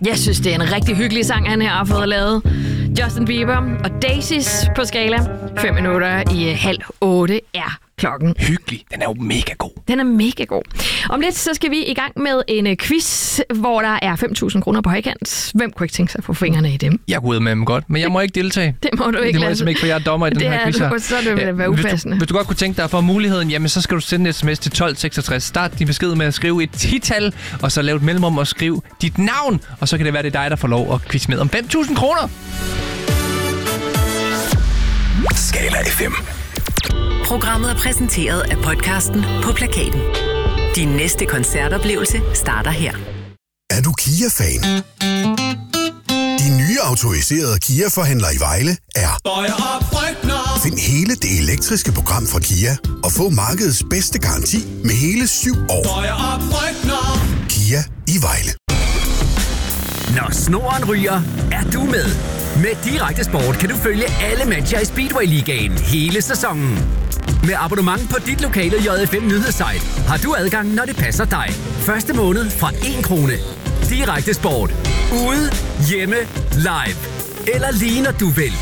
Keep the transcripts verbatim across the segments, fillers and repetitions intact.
Jeg synes, det er en rigtig hyggelig sang, han her har fået lavet. Justin Bieber og Daisies på skala. Fem minutter i halv otte er klokken. Hyggelig. Den er jo mega god. Den er mega god. Om lidt, så skal vi i gang med en quiz, hvor der er fem tusind kroner på højkant. Hvem kunne ikke tænke sig at få fingrene i dem? Jeg går ud med dem godt, men jeg må ikke deltage. Det må du ikke, Det må jeg simpelthen ikke, for jeg er dommer i den det her quiz her. Det så det vil være upassende. Hvis du, hvis du godt kunne tænke dig at få muligheden, jamen så skal du sende en sms til tolv seksogtres. Start din besked med at skrive et tital, og så lave et mellemrum og skrive dit navn. Og så kan det være, det er dig, der får lov at quiz med om fem tusind kroner. Skala F M. Programmet er præsenteret af podcasten På Plakaten. Din næste koncertoplevelse starter her. Er du Kia-fan? De nye autoriserede Kia-forhandlere i Vejle er Bøjer op, Frygner. Find hele det elektriske program fra Kia og få markedets bedste garanti med hele syv år. Bøjer op, Frygner. Kia i Vejle. Når snoren ryger, er du med. Med Direkte Sport kan du følge alle matcher i Speedway-ligaen hele sæsonen. Med abonnement på dit lokale J F M nyhedssite har du adgang, når det passer dig. Første måned fra en krone. Direkte Sport. Ude, hjemme, live. Eller lige når du vil.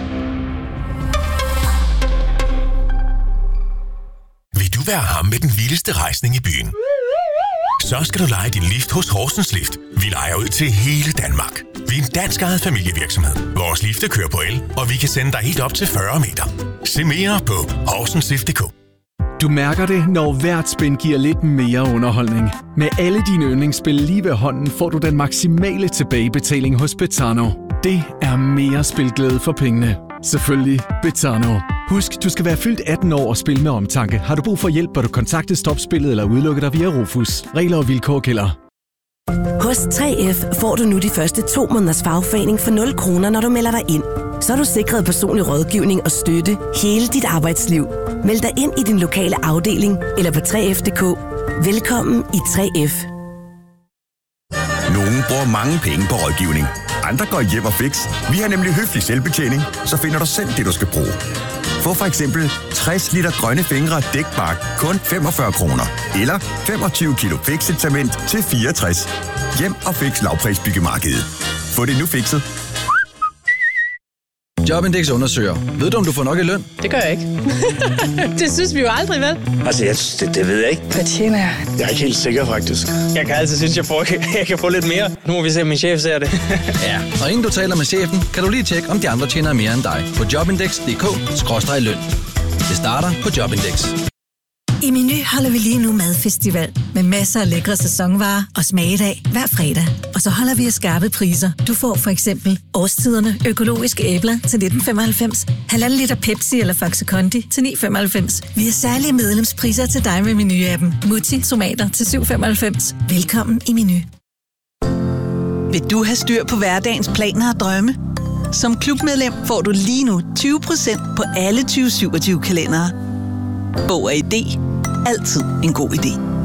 Vil du være ham med den vildeste rejsning i byen? Så skal du leje din lift hos Horsens Lift. Vi lejer ud til hele Danmark. Vi er en dansk ejet familievirksomhed. Vores lifte kører på el, og vi kan sende dig helt op til fyrre meter. Se mere på horsenslift punktum d k. Du mærker det, når hvert spin giver lidt mere underholdning. Med alle dine yndlingsspil lige ved hånden, får du den maksimale tilbagebetaling hos Betano. Det er mere spilglæde for pengene. Selvfølgelig Betano. Husk, du skal være fyldt atten år og spille med omtanke. Har du brug for hjælp, bør du kontakte Stopspillet eller udelukke dig via Rufus. Regler og vilkår gælder. Hos tre F får du nu de første to måneders fagforening for nul kroner, når du melder dig ind. Så er du sikret personlig rådgivning og støtte hele dit arbejdsliv. Meld dig ind i din lokale afdeling eller på tre f punktum d k. Velkommen i tre F. Nogle bruger mange penge på rådgivning. Andre går hjem og fix. Vi har nemlig høflig selvbetjening, så finder du selv det, du skal bruge. Få for eksempel tres liter grønne fingre dækbark kun femogfyrre kroner. Eller femogtyve kilo fixetament til fireogtres. Hjem og fix lavprisbyggemarkedet. Få det nu fikset. Jobindex undersøger. Ved du, om du får nok i løn? Det gør jeg ikke. Det synes vi jo aldrig, vel? Altså, jeg, det, det ved jeg ikke. Hvad tjener jeg? Jeg er ikke helt sikker, faktisk. Jeg kan altid synes, jeg, får, jeg kan få lidt mere. Nu må vi se, om min chef ser det. Ja, og inden du taler med chefen, kan du lige tjekke, om de andre tjener mere end dig. På jobindex punktum d k skråstreg løn. Det starter på Jobindex. I Meny holder vi lige nu madfestival med masser af lækre sæsonvarer og smagedag hver fredag. Og så holder vi af skarpe priser. Du får for eksempel årstiderne økologiske æbler til nitten femoghalvfems, halvanden liter Pepsi eller Faxe Kondi til ni femoghalvfems. Vi har særlige medlemspriser til dig med Meny-appen. Mutti tomater til syv femoghalvfems. Velkommen i Meny. Vil du have styr på hverdagens planer og drømme? Som klubmedlem får du lige nu tyve procent på alle tyve syvogtyve kalendere. Bog og idé. Altid en god idé.